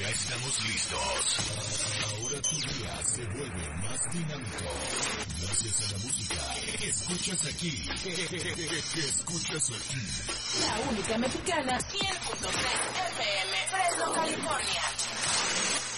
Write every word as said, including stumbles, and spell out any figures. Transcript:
estamos listos. Ahora tu día se vuelve más dinámico. Gracias a la música que escuchas aquí. Que escuchas aquí. La única mexicana, cien punto tres F M, Fresno, California.